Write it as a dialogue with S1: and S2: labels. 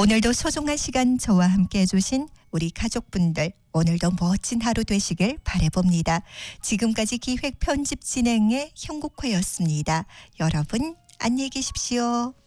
S1: 오늘도 소중한 시간 저와 함께 해주신 우리 가족분들 오늘도 멋진 하루 되시길 바라봅니다. 지금까지 기획 편집 진행의 형국화였습니다. 여러분 안녕히 계십시오.